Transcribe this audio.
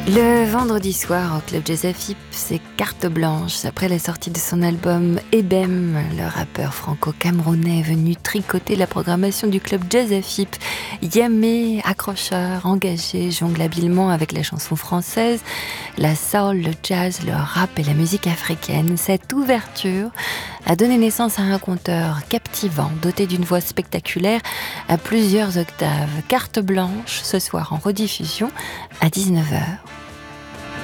Le vendredi soir au Club Jazz AFIP, c'est carte blanche. Après la sortie de son album Ebem, le rappeur franco-camerounais est venu tricoter la programmation du Club Jazz AFIP. Yamé, accrocheur, engagé, jongle habilement avec la chanson française, la soul, le jazz, le rap et la musique africaine. Cette ouverture a donné naissance à un conteur captivant, doté d'une voix spectaculaire à plusieurs octaves. Carte blanche, ce soir en rediffusion à 19h.